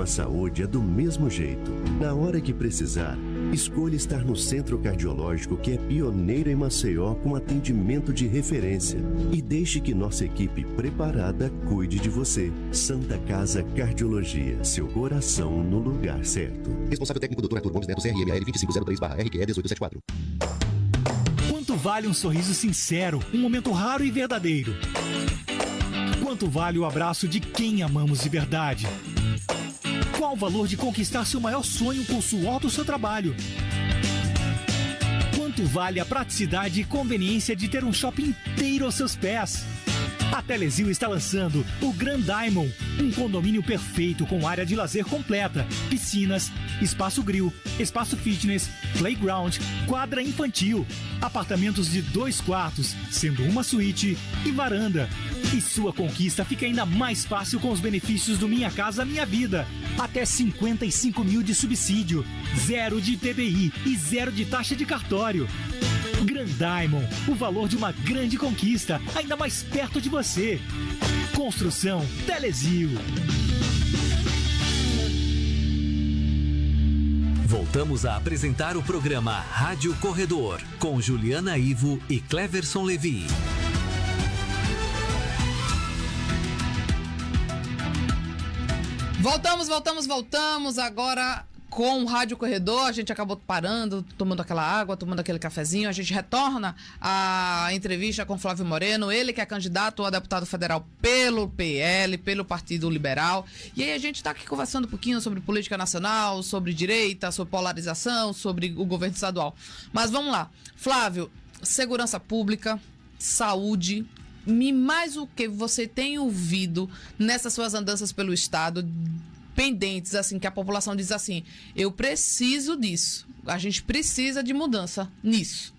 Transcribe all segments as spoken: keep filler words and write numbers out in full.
à saúde é do mesmo jeito. Na hora que precisar, escolha estar no Centro Cardiológico, que é pioneiro em Maceió com atendimento de referência. E deixe que nossa equipe preparada cuide de você. Santa Casa Cardiologia, seu coração no lugar certo. Responsável técnico doutor Arthur Gomes Neto, C R M L vinte e cinco zero três barra R Q E dezoito setenta e quatro. Quanto vale um sorriso sincero, um momento raro e verdadeiro? Quanto vale o abraço de quem amamos de verdade? Qual o valor de conquistar seu maior sonho com o suor do seu trabalho? Quanto vale a praticidade e conveniência de ter um shopping inteiro aos seus pés? A Telezil está lançando o Grand Diamond, um condomínio perfeito com área de lazer completa, piscinas, espaço grill, espaço fitness, playground, quadra infantil, apartamentos de dois quartos, sendo uma suíte e varanda. E sua conquista fica ainda mais fácil com os benefícios do Minha Casa Minha Vida. Até cinquenta e cinco mil de subsídio, zero de I P B I e zero de taxa de cartório. Grand Diamond, o valor de uma grande conquista, ainda mais perto de você. Construção Telezil. Voltamos a apresentar o programa Rádio Corredor, com Juliana Ivo e Cleverson Levi. Voltamos, voltamos, voltamos agora com o Rádio Corredor. A gente acabou parando, tomando aquela água, tomando aquele cafezinho. A gente retorna à entrevista com Flávio Moreno, ele que é candidato a deputado federal pelo P L, pelo Partido Liberal. E aí a gente está aqui conversando um pouquinho sobre política nacional, sobre direita, sobre polarização, sobre o governo estadual. Mas vamos lá. Flávio, segurança pública, saúde, e mais o que você tem ouvido nessas suas andanças pelo estado, pendentes, assim, que a população diz assim, eu preciso disso, a gente precisa de mudança nisso?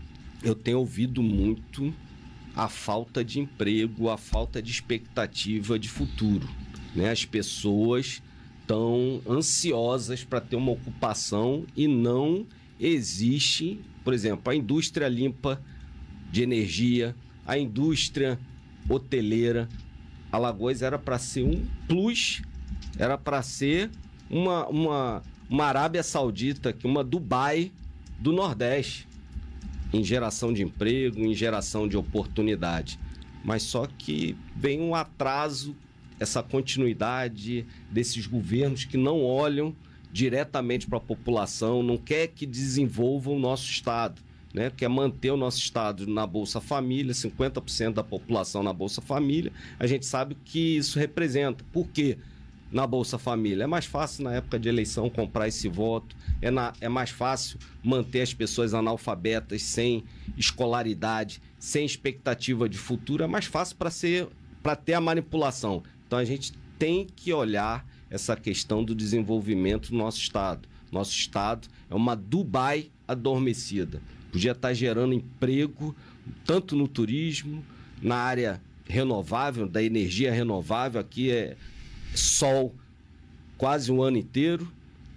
Eu tenho ouvido muito a falta de emprego, a falta de expectativa de futuro, né? As pessoas estão ansiosas para ter uma ocupação e não existe, por exemplo, a indústria limpa de energia, a indústria hoteleira. Alagoas era para ser um plus, era para ser uma, uma, uma Arábia Saudita, uma Dubai do Nordeste, em geração de emprego, em geração de oportunidade. Mas só que vem um atraso, essa continuidade desses governos que não olham diretamente para a população, não quer que desenvolva o nosso estado, né? Quer manter o nosso estado na Bolsa Família, cinquenta por cento da população na Bolsa Família. A gente sabe o que isso representa. Por quê? Na Bolsa Família é mais fácil na época de eleição comprar esse voto, é, na, é mais fácil manter as pessoas analfabetas, sem escolaridade, sem expectativa de futuro, é mais fácil para ser, para ter a manipulação. Então a gente tem que olhar essa questão do desenvolvimento do nosso estado. Nosso estado é uma Dubai adormecida. Podia estar gerando emprego tanto no turismo, na área renovável, da energia renovável. Aqui é sol quase o ano inteiro.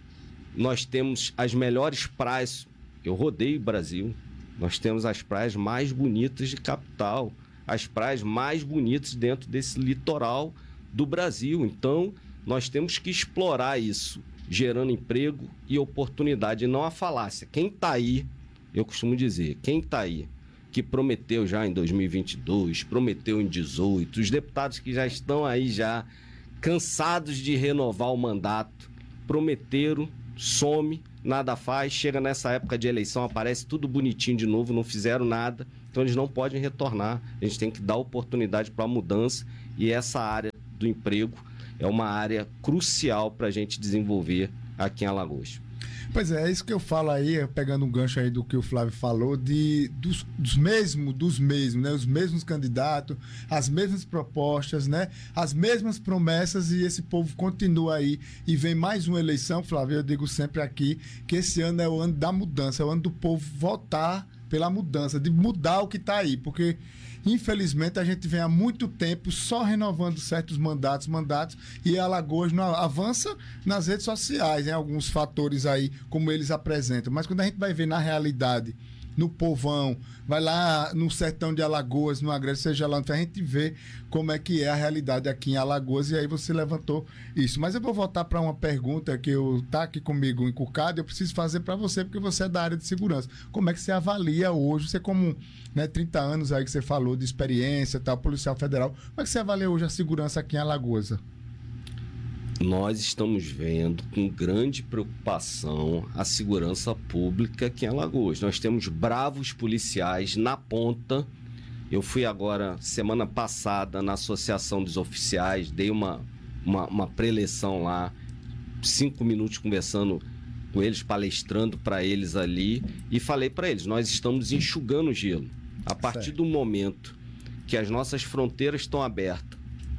Nós temos as melhores praias. Eu rodei o Brasil. Nós temos as praias mais bonitas de capital, as praias mais bonitas dentro desse litoral do Brasil. Então, nós temos que explorar isso, gerando emprego e oportunidade, e não a falácia. Quem está aí, eu costumo dizer, quem está aí, que prometeu já em dois mil e vinte e dois, prometeu em dezoito, os deputados que já estão aí já cansados de renovar o mandato, prometeram, some, nada faz, chega nessa época de eleição, aparece tudo bonitinho de novo, não fizeram nada, então eles não podem retornar. A gente tem que dar oportunidade para a mudança, e essa área do emprego é uma área crucial para a gente desenvolver aqui em Alagoas. Pois é, é isso que eu falo aí, pegando um gancho aí do que o Flávio falou, de, dos, dos mesmos, dos mesmos, né? Os mesmos candidatos, as mesmas propostas, né? As mesmas promessas, e esse povo continua aí, e vem mais uma eleição, Flávio, eu digo sempre aqui, que esse ano é o ano da mudança, é o ano do povo votar pela mudança, de mudar o que está aí, porque infelizmente a gente vem há muito tempo só renovando certos mandatos, mandatos, e Alagoas não avança nas redes sociais, em alguns fatores aí, como eles apresentam, mas quando a gente vai ver na realidade no Povão, vai lá no sertão de Alagoas, no Agreste, seja lá onde a gente vê como é que é a realidade aqui em Alagoas, e aí você levantou isso. Mas eu vou voltar para uma pergunta que eu tá aqui comigo encucado, eu preciso fazer para você, porque você é da área de segurança. Como é que você avalia hoje, você como, né, trinta anos aí que você falou de experiência, tal, policial federal, como é que você avalia hoje a segurança aqui em Alagoas? Nós estamos vendo com grande preocupação a segurança pública aqui em Alagoas. Nós temos bravos policiais na ponta. Eu fui agora, semana passada, na Associação dos Oficiais, dei uma, uma, uma preleção lá, cinco minutos conversando com eles, palestrando para eles ali, e falei para eles, nós estamos enxugando gelo. A partir certo. do momento que as nossas fronteiras estão abertas,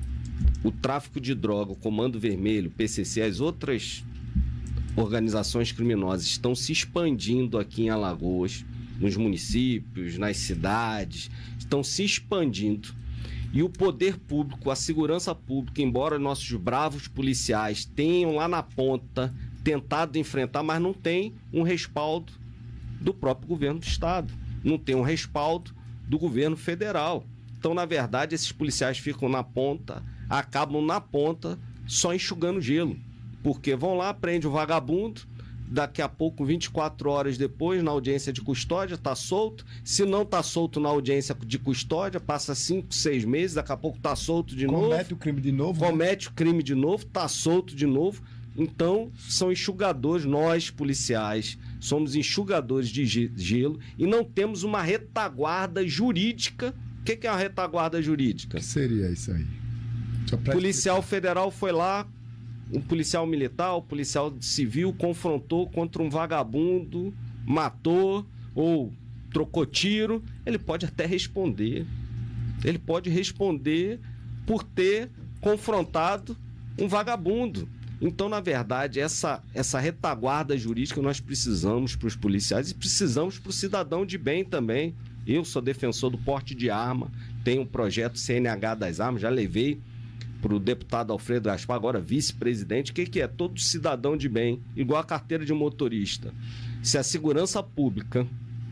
o tráfico de droga, o Comando Vermelho, o P C C, as outras organizações criminosas estão se expandindo aqui em Alagoas, nos municípios, nas cidades, estão se expandindo. E o poder público, a segurança pública, embora nossos bravos policiais tenham lá na ponta tentado enfrentar, mas não tem um respaldo do próprio governo do estado, não tem um respaldo do governo federal. Então, na verdade, esses policiais ficam na ponta, acabam na ponta só enxugando gelo, porque vão lá, prende o vagabundo, daqui a pouco, vinte e quatro horas depois, na audiência de custódia, está solto. Se não está solto na audiência de custódia, passa cinco, seis meses, daqui a pouco está solto de novo. Comete o crime de novo. Comete né? o crime de novo, está solto de novo. Então, são enxugadores, nós policiais, somos enxugadores de gelo e não temos uma retaguarda jurídica. O que, que é uma retaguarda jurídica? O que seria isso aí? O policial federal foi lá, um policial militar, um policial civil confrontou contra um vagabundo, matou ou trocou tiro, ele pode até responder. Ele pode responder por ter confrontado um vagabundo. Então, na verdade, essa, essa retaguarda jurídica nós precisamos para os policiais e precisamos para o cidadão de bem também. Eu sou defensor do porte de arma, tenho um projeto C N H das armas, já levei para o deputado Alfredo Gaspar, agora vice-presidente. O que, que é? Todo cidadão de bem, igual a carteira de motorista. Se a segurança pública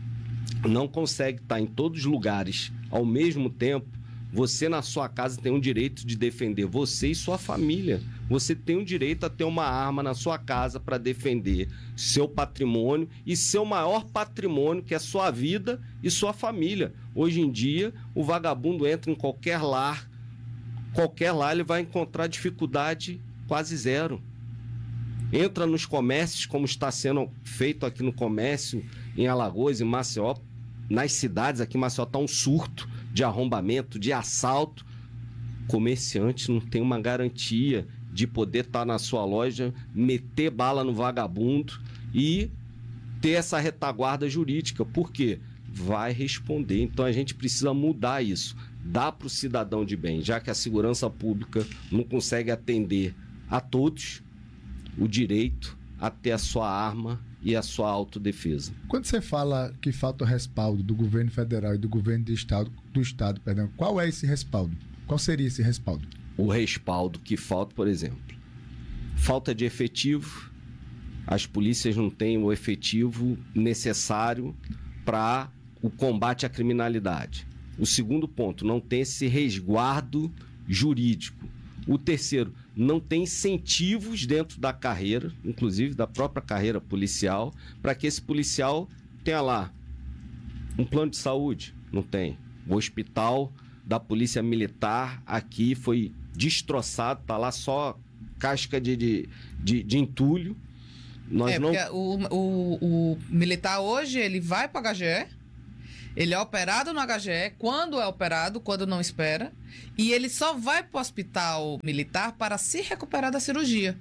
não consegue estar em todos os lugares ao mesmo tempo, você na sua casa tem o direito de defender você e sua família. Você tem o direito a ter uma arma na sua casa para defender seu patrimônio e seu maior patrimônio, que é sua vida e sua família. Hoje em dia, o vagabundo entra em qualquer lar, qualquer lá ele vai encontrar dificuldade quase zero. Entra nos comércios, como está sendo feito aqui no comércio, em Alagoas, em Maceió, nas cidades aqui em Maceió está um surto de arrombamento, de assalto. Comerciante não tem uma garantia de poder estar na sua loja, meter bala no vagabundo e ter essa retaguarda jurídica. Por quê? Vai responder. Então a gente precisa mudar isso. Dá para o cidadão de bem, já que a segurança pública não consegue atender a todos, o direito a ter a sua arma e a sua autodefesa. Quando você fala que falta o respaldo do governo federal e do governo do estado, do estado, perdão, qual é esse respaldo? Qual seria esse respaldo? O respaldo que falta, por exemplo, falta de efetivo. As polícias não têm o efetivo necessário para o combate à criminalidade. O segundo ponto, não tem esse resguardo jurídico. O terceiro, não tem incentivos dentro da carreira, inclusive da própria carreira policial, para que esse policial tenha lá um plano de saúde. Não tem. O hospital da Polícia Militar aqui foi destroçado, tá lá só casca de, de, de, de entulho. Nós é, não... porque o, o, o militar hoje, ele vai para o H G E, ele é operado no H G E, quando é operado, quando não espera, e ele só vai para o hospital militar para se recuperar da cirurgia.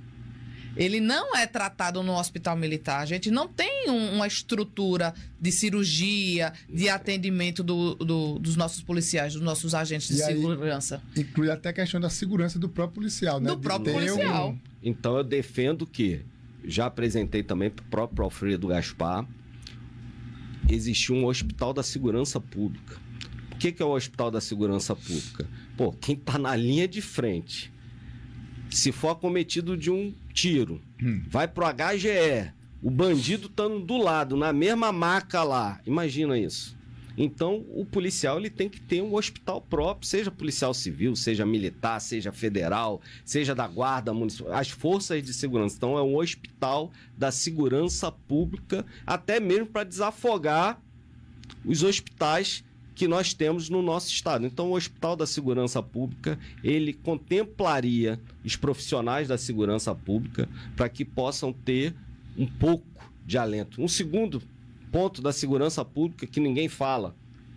Ele não é tratado no hospital militar. A gente não tem um, uma estrutura de cirurgia, de atendimento do, do, dos nossos policiais, dos nossos agentes de E aí, segurança. Inclui até a questão da segurança do próprio policial, né? Do De próprio ter policial. um- Então eu defendo que, já apresentei também para o próprio Alfredo Gaspar, existiu um hospital da segurança pública. O que, que é o hospital da segurança pública? Pô, quem está na linha de frente, se for acometido de um tiro, Hum. vai pro H G E, o bandido estando do lado, na mesma maca lá. Imagina isso. Então, o policial ele tem que ter um hospital próprio, seja policial civil, seja militar, seja federal, seja da guarda municipal, as forças de segurança. Então, é um hospital da segurança pública, até mesmo para desafogar os hospitais que nós temos no nosso estado. Então, o Hospital da Segurança Pública, ele contemplaria os profissionais da segurança pública para que possam ter um pouco de alento. Um segundo ponto da segurança pública que ninguém fala: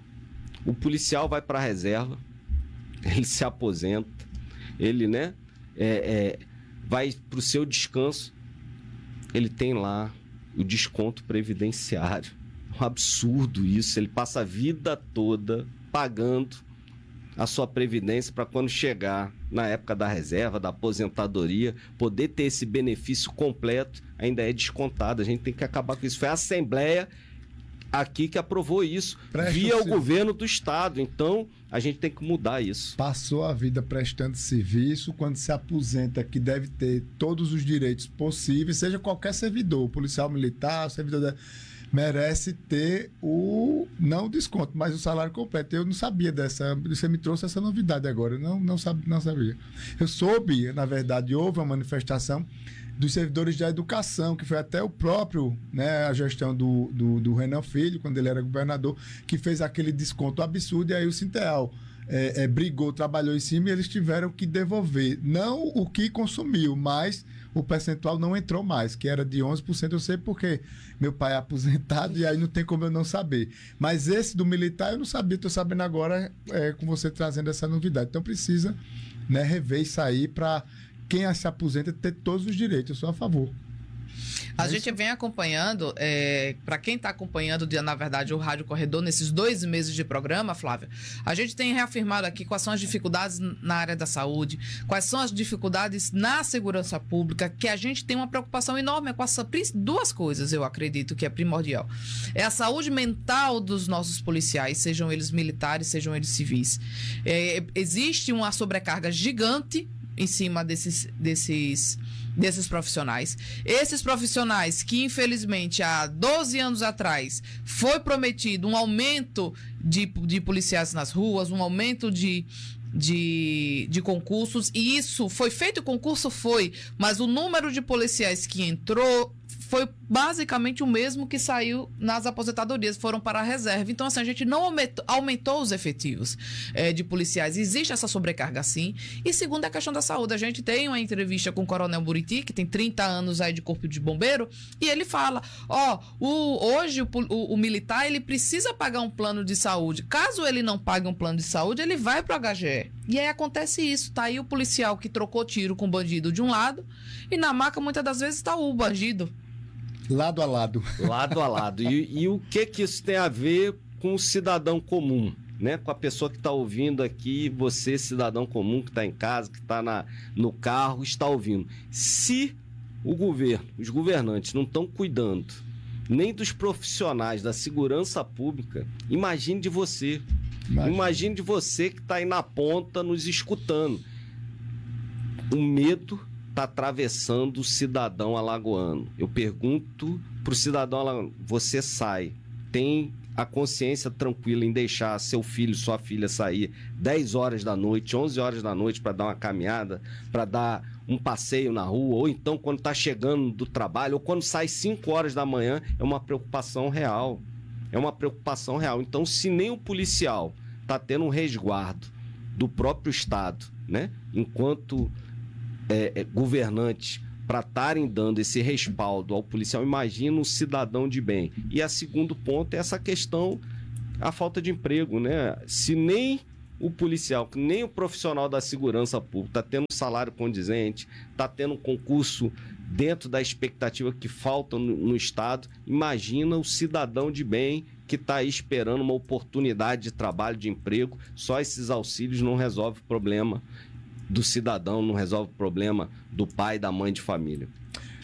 o policial vai para a reserva, ele se aposenta, ele, né, é, é, vai para o seu descanso, ele tem lá o desconto previdenciário. É um absurdo isso. Ele passa a vida toda pagando a sua previdência para quando chegar na época da reserva, da aposentadoria, poder ter esse benefício completo, ainda é descontado. A gente tem que acabar com isso. Foi a Assembleia aqui que aprovou isso, Presta via o serviço. governo do estado. Então, a gente tem que mudar isso. Passou a vida prestando serviço, quando se aposenta, que deve ter todos os direitos possíveis, seja qualquer servidor, policial militar, servidor da... merece ter o, não o desconto, mas o salário completo. Eu não sabia dessa, você me trouxe essa novidade agora, eu não, não, sabia, não sabia. Eu soube, na verdade, houve uma manifestação dos servidores da educação, que foi até o próprio, né, a gestão do, do, do Renan Filho, quando ele era governador, que fez aquele desconto absurdo, e aí o Sinteal é, é, brigou, trabalhou em cima, e eles tiveram que devolver, não o que consumiu, mas o percentual não entrou mais, que era de onze por cento, eu sei porque meu pai é aposentado e aí não tem como eu não saber. Mas esse do militar eu não sabia, estou sabendo agora é, com você trazendo essa novidade. Então precisa, né, rever isso aí para quem se aposenta ter todos os direitos. Eu sou a favor. A gente vem acompanhando, é, para quem está acompanhando, na verdade, o Rádio Corredor, nesses dois meses de programa, Flávia, a gente tem reafirmado aqui quais são as dificuldades na área da saúde, quais são as dificuldades na segurança pública, que a gente tem uma preocupação enorme com essa, duas coisas, eu acredito, que é primordial. É a saúde mental dos nossos policiais, sejam eles militares, sejam eles civis. É, existe uma sobrecarga gigante em cima desses... desses desses profissionais. Esses profissionais que, infelizmente, há doze anos atrás, foi prometido um aumento de, de policiais nas ruas, um aumento de, de, de concursos, e isso foi feito, o concurso foi, mas o número de policiais que entrou foi basicamente o mesmo que saiu nas aposentadorias, foram para a reserva. Então, assim, a gente não aumentou, aumentou os efetivos é, de policiais. Existe essa sobrecarga, sim. E segundo, a questão da saúde. A gente tem uma entrevista com o Coronel Buriti, que tem trinta anos aí de corpo de bombeiro, e ele fala, ó, o, hoje o, o, o militar, ele precisa pagar um plano de saúde. Caso ele não pague um plano de saúde, ele vai para o H G E. E aí acontece isso. Tá aí o policial que trocou tiro com o bandido de um lado, e na maca, muitas das vezes, está o bandido. Lado a lado. Lado a lado. E, e o que que isso tem a ver com o cidadão comum, né? Com a pessoa que está ouvindo aqui, você, cidadão comum, que está em casa, que está no carro, está ouvindo. Se o governo, os governantes não estão cuidando nem dos profissionais da segurança pública, imagine de você. Imagine, imagine de você que está aí na ponta nos escutando. O medo está atravessando o cidadão alagoano. Eu pergunto para o cidadão alagoano, você sai, tem a consciência tranquila em deixar seu filho, sua filha sair dez horas da noite, onze horas da noite para dar uma caminhada, para dar um passeio na rua, ou então quando está chegando do trabalho, ou quando sai cinco horas da manhã, é uma preocupação real. É uma preocupação real. Então, se nem o policial está tendo um resguardo do próprio Estado, né, enquanto É, é, governantes para estarem dando esse respaldo ao policial, imagina um cidadão de bem. E a segundo ponto é essa questão, a falta de emprego, né? Se nem o policial, nem o profissional da segurança pública está tendo um salário condizente, está tendo um concurso dentro da expectativa que falta no, no Estado, imagina o cidadão de bem que está aí esperando uma oportunidade de trabalho, de emprego. Só esses auxílios não resolvem o problema do cidadão, não resolve o problema do pai e da mãe de família.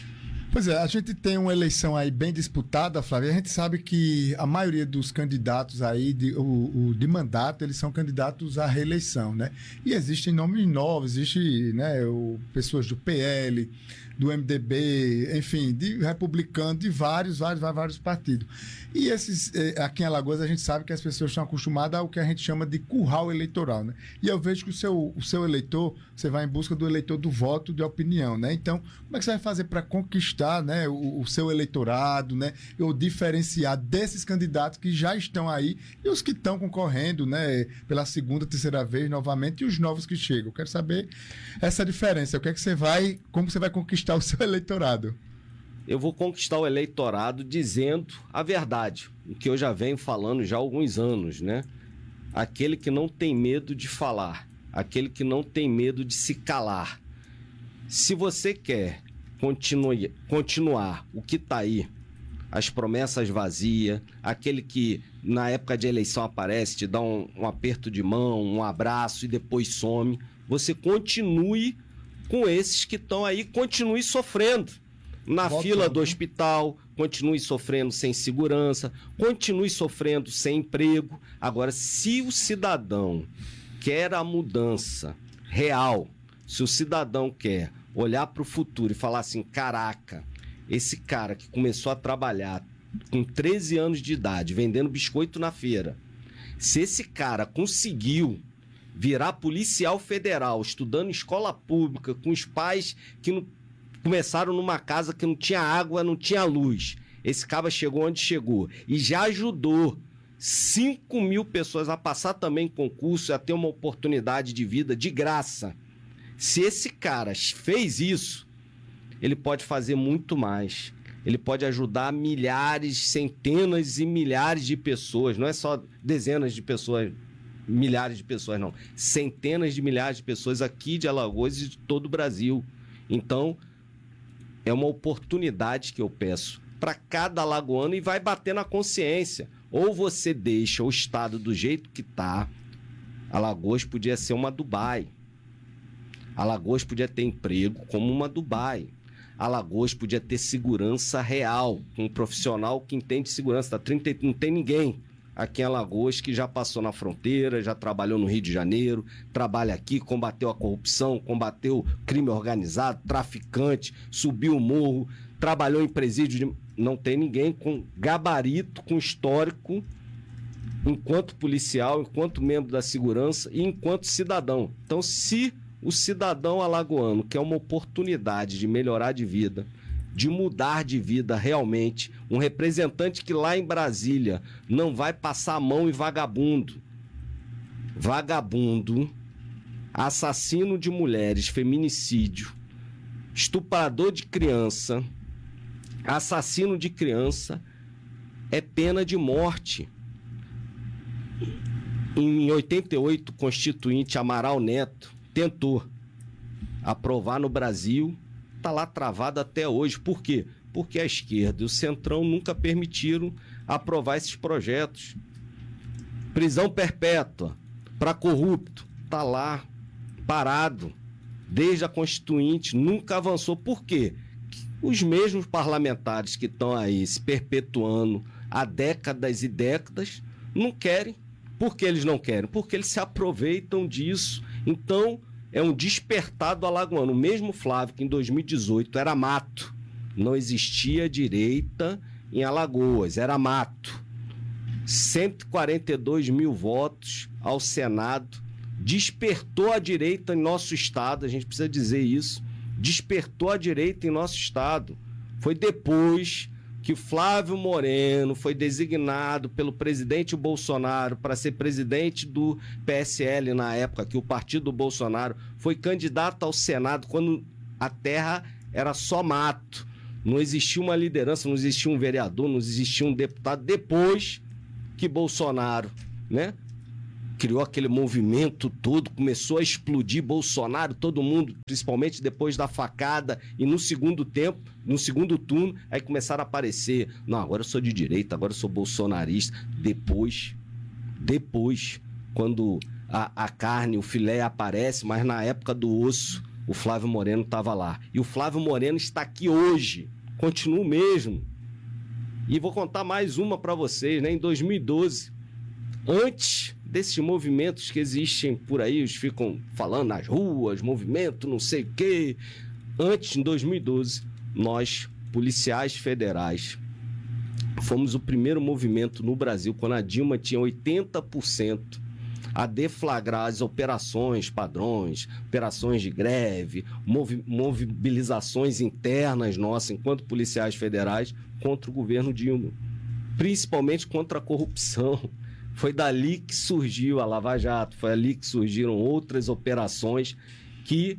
Pois é, a gente tem uma eleição aí bem disputada, Flávio. A gente sabe que a maioria dos candidatos aí de, o, o, de mandato, eles são candidatos à reeleição, né? E existem nomes novos, existe, né, o, pessoas do P L, do M D B, enfim, de republicano, de vários, vários, vários partidos. E esses, aqui em Alagoas, a gente sabe que as pessoas estão acostumadas ao que a gente chama de curral eleitoral, né? E eu vejo que o seu, o seu eleitor, você vai em busca do eleitor do voto, de opinião, né? Então, como é que você vai fazer para conquistar, né, o, o seu eleitorado, né? Ou diferenciar desses candidatos que já estão aí e os que estão concorrendo, né, pela segunda, terceira vez novamente e os novos que chegam? Eu quero saber essa diferença. O que é que você vai, como você vai conquistar o seu eleitorado? Eu vou conquistar o eleitorado dizendo a verdade, o que eu já venho falando já há alguns anos, né? Aquele que não tem medo de falar, aquele que não tem medo de se calar. Se você quer continue, continuar o que está aí, as promessas vazias, aquele que na época de eleição aparece, te dá um, um aperto de mão, um abraço e depois some, você continue com esses que estão aí, continue sofrendo na Volta, fila do hospital, continue sofrendo sem segurança, continue sofrendo sem emprego. Agora, se o cidadão quer a mudança real, se o cidadão quer olhar para o futuro e falar assim, caraca, esse cara que começou a trabalhar com treze anos de idade, vendendo biscoito na feira, se esse cara conseguiu virar policial federal, estudando em escola pública, com os pais que não, começaram numa casa que não tinha água, não tinha luz. Esse cara chegou onde chegou e já ajudou cinco mil pessoas a passar também concurso e a ter uma oportunidade de vida de graça. Se esse cara fez isso, ele pode fazer muito mais. Ele pode ajudar milhares, centenas e milhares de pessoas. Não é só dezenas de pessoas, milhares de pessoas, não. Centenas de milhares de pessoas aqui de Alagoas e de todo o Brasil. Então, é uma oportunidade que eu peço para cada alagoano e vai bater na consciência. Ou você deixa o estado do jeito que está. Alagoas podia ser uma Dubai. Alagoas podia ter emprego como uma Dubai. Alagoas podia ter segurança real, um profissional que entende segurança. Tá trinta, não tem ninguém aqui em Alagoas que já passou na fronteira, já trabalhou no Rio de Janeiro, trabalha aqui, combateu a corrupção, combateu o crime organizado, traficante, subiu o morro, trabalhou em presídio. De... Não tem ninguém com gabarito, com histórico, enquanto policial, enquanto membro da segurança e enquanto cidadão. Então, se o cidadão alagoano quer uma oportunidade de melhorar de vida, de mudar de vida realmente, um representante que lá em Brasília não vai passar a mão em vagabundo. Vagabundo, assassino de mulheres, feminicídio, estuprador de criança, assassino de criança, é pena de morte. Em oitenta e oito, o constituinte Amaral Neto tentou aprovar no Brasil, está lá travado até hoje. Por quê? Porque a esquerda e o Centrão nunca permitiram aprovar esses projetos. Prisão perpétua para corrupto, está lá parado desde a Constituinte, nunca avançou. Por quê? Os mesmos parlamentares que estão aí se perpetuando há décadas e décadas não querem. Por que eles não querem? Porque eles se aproveitam disso. Então, é um despertar do alagoano. O mesmo Flávio, que em dois mil e dezoito era mato, não existia direita em Alagoas, era mato. cento e quarenta e dois mil votos ao Senado, despertou a direita em nosso estado, a gente precisa dizer isso, despertou a direita em nosso estado. Foi depois que Flávio Moreno foi designado pelo presidente Bolsonaro para ser presidente do P S L na época, que o partido do Bolsonaro foi candidato ao Senado quando a terra era só mato. Não existia uma liderança, não existia um vereador, não existia um deputado. Depois que Bolsonaro, né, criou aquele movimento todo, começou a explodir Bolsonaro, todo mundo, principalmente depois da facada, e no segundo tempo, no segundo turno, aí começaram a aparecer, não, agora eu sou de direita, agora eu sou bolsonarista. Depois, depois, quando a, a carne, o filé aparece, mas na época do osso, o Flávio Moreno estava lá. E o Flávio Moreno está aqui hoje, continua o mesmo. E vou contar mais uma para vocês, né? Em dois mil e doze, antes desses movimentos que existem por aí, eles ficam falando nas ruas, movimento não sei o quê. Antes, em dois mil e doze, nós, policiais federais, fomos o primeiro movimento no Brasil, quando a Dilma tinha oitenta por cento, a deflagrar as operações padrões, operações de greve, movi- mobilizações internas nossas, enquanto policiais federais, contra o governo Dilma, principalmente contra a corrupção. Foi dali que surgiu a Lava Jato, foi ali que surgiram outras operações que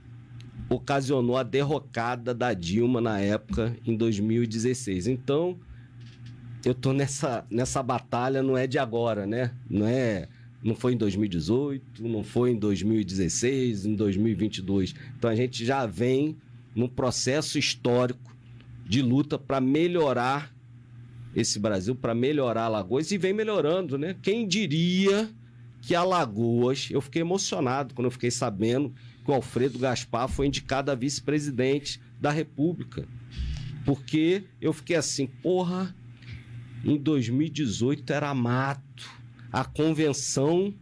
ocasionou a derrocada da Dilma na época, em dois mil e dezesseis. Então, eu tô nessa, nessa batalha, não é de agora, né? Não é... Não foi em dois mil e dezoito, não foi em dois mil e dezesseis, em dois mil e vinte e dois. Então a gente já vem num processo histórico de luta para melhorar esse Brasil, para melhorar Alagoas, e vem melhorando, né? Quem diria que Alagoas... Eu fiquei emocionado quando eu fiquei sabendo que o Alfredo Gaspar foi indicado a vice-presidente da República. Porque eu fiquei assim, porra, em dois mil e dezoito era mato. A convenção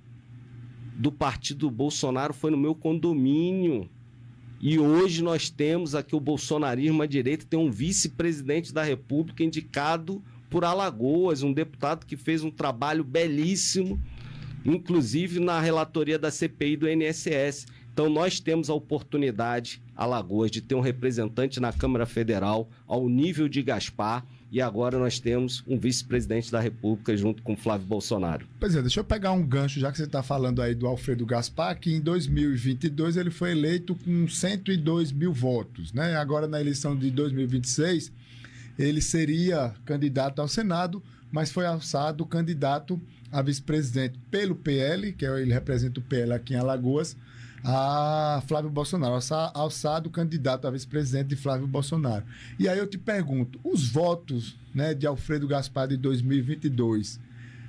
do partido Bolsonaro foi no meu condomínio. E hoje nós temos aqui o bolsonarismo à direita, tem um vice-presidente da República indicado por Alagoas, um deputado que fez um trabalho belíssimo, inclusive na relatoria da C P I do I N S S. Então nós temos a oportunidade, Alagoas, de ter um representante na Câmara Federal ao nível de Gaspar. E agora nós temos um vice-presidente da República junto com Flávio Bolsonaro. Pois é, deixa eu pegar um gancho, já que você está falando aí do Alfredo Gaspar, que em dois mil e vinte e dois ele foi eleito com cento e dois mil votos, né? Agora na eleição de dois mil e vinte e seis ele seria candidato ao Senado, mas foi alçado candidato a vice-presidente pelo P L, que ele representa o P L aqui em Alagoas, a Flávio Bolsonaro, alçado candidato a vice-presidente de Flávio Bolsonaro. E aí eu te pergunto, os votos, né, de Alfredo Gaspar de dois mil e vinte e dois,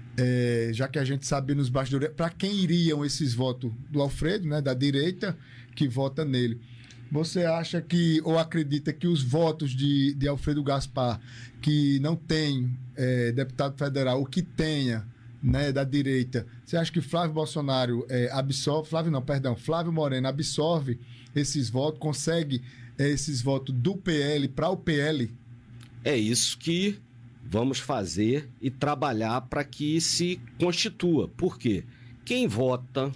é, já que a gente sabe nos bastidores, para quem iriam esses votos do Alfredo, né, da direita, que vota nele? Você acha que, ou acredita que os votos de, de Alfredo Gaspar, que não tem é, deputado federal, o que tenha, né, da direita, você acha que Flávio Bolsonaro é, absorve, Flávio não, perdão, Flávio Moreno absorve esses votos, consegue é, esses votos do P L para o P L? É isso que vamos fazer e trabalhar para que se constitua. Por quê? Quem vota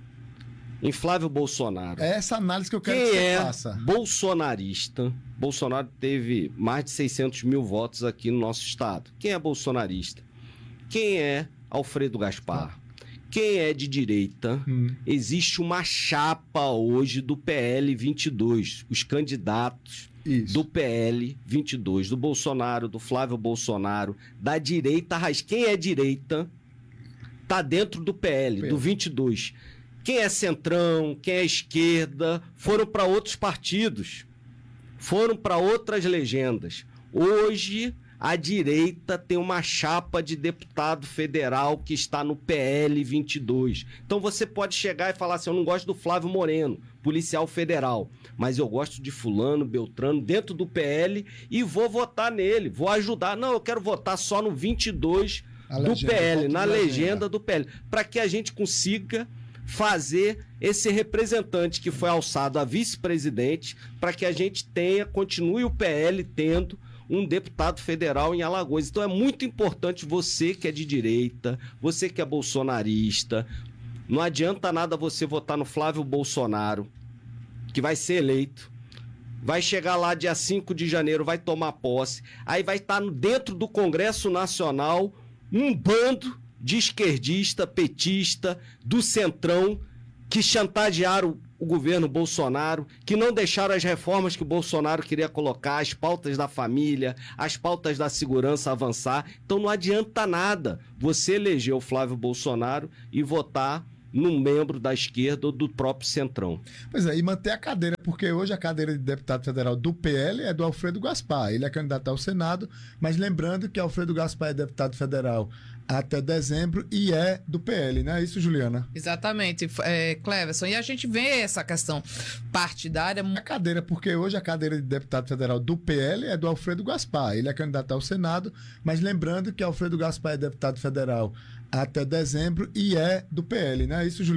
em Flávio Bolsonaro... É essa análise que eu quero quem que você é faça. Bolsonarista... Bolsonaro teve mais de seiscentos mil votos aqui no nosso estado. Quem é bolsonarista? Quem é Alfredo Gaspar? Quem é de direita? Hum. Existe uma chapa hoje do P L vinte e dois. Os candidatos Isso. do P L vinte e dois, do Bolsonaro, do Flávio Bolsonaro, da direita raiz. Quem é direita tá dentro do P L, P L. do vinte e dois. Quem é centrão, quem é esquerda, foram para outros partidos. Foram para outras legendas. Hoje... a direita tem uma chapa de deputado federal que está no P L vinte e dois. Então você pode chegar e falar assim, eu não gosto do Flávio Moreno, policial federal, mas eu gosto de fulano, beltrano, dentro do P L e vou votar nele, vou ajudar. Não, eu quero votar só no vinte e dois A do legenda, P L, na legenda. legenda do P L, para que a gente consiga fazer esse representante que foi alçado a vice-presidente, para que a gente tenha, continue o P L tendo um deputado federal em Alagoas. Então é muito importante você que é de direita, você que é bolsonarista, não adianta nada você votar no Flávio Bolsonaro, que vai ser eleito, vai chegar lá dia cinco de janeiro, vai tomar posse, aí vai estar dentro do Congresso Nacional um bando de esquerdista, petista, do centrão, que chantagearam o governo Bolsonaro, que não deixaram as reformas que o Bolsonaro queria colocar, as pautas da família, as pautas da segurança avançar. Então não adianta nada você eleger o Flávio Bolsonaro e votar num membro da esquerda ou do próprio Centrão. Pois é, e manter a cadeira, porque hoje a cadeira de deputado federal do P L é do Alfredo Gaspar. Ele é candidato ao Senado, mas lembrando que Alfredo Gaspar é deputado federal até dezembro e é do P L, não é isso, Juliana? Exatamente, é, Cleverson. E a gente vê essa questão partidária. A cadeira, porque hoje a cadeira de deputado federal do P L é do Alfredo Gaspar. Ele é candidato ao Senado, mas lembrando que Alfredo Gaspar é deputado federal até dezembro e é do P L, não é isso, Juliana?